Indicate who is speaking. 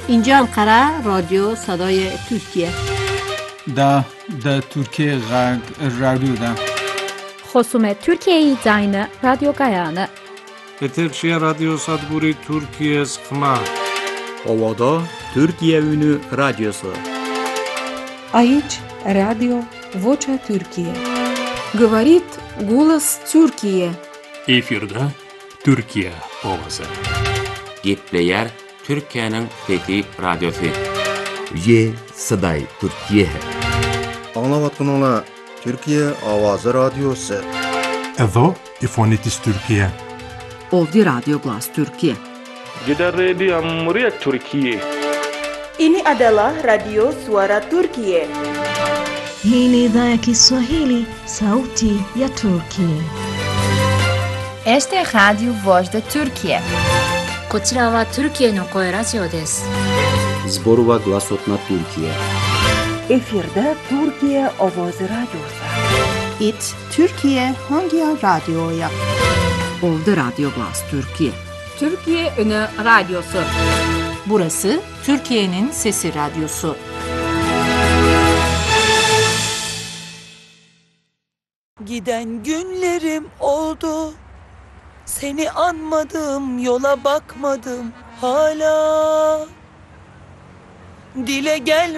Speaker 1: اینجا انقره رادیو صدای ترکیه.
Speaker 2: دا ترکیه رادیو دا.
Speaker 3: خصوم ترکیه زاین رادیو گایانه.
Speaker 4: Eterşehir Radyo Sadburi Türkiye Sıkma.
Speaker 5: Ovada Türkiye Ünü Radyosu.
Speaker 6: Aici Radio Vocea Türkiye.
Speaker 7: Говорит голос Türkiye.
Speaker 8: Efirde Türkiye Ovası.
Speaker 9: Gepleyer Türkiye'nin fethi radyosu.
Speaker 10: Ye Saday Türkiye.
Speaker 11: Anlavatkanlar Türkiye Avazı Radyosu.
Speaker 12: Evo İfonitis Türkiye.
Speaker 13: Ovdje Radio Glas Türkiye.
Speaker 14: Gider Radio Muryat Türkiye.
Speaker 15: Ini adalah Radio Suara Türkiye.
Speaker 16: Hii ni idhaa ya Kiswahili, sauti ya Turkiye.
Speaker 17: Este é Radio Voz da Turkiye.
Speaker 18: こちらはトルキエの声ラジオです。
Speaker 5: Zborova Glasotna Türkiye.
Speaker 19: Efirde Türkiye Avazı Radyosu.
Speaker 20: It Türkiye Hangi Radyo'ya?
Speaker 13: Ovdje Radio Glas Türkiye.
Speaker 1: Türkiye Ünü Radyosu.
Speaker 21: Burası Türkiye'nin Sesi Radyosu.
Speaker 22: Giden günlerim oldu. Seni anmadım, yola bakmadım hala. Dile gel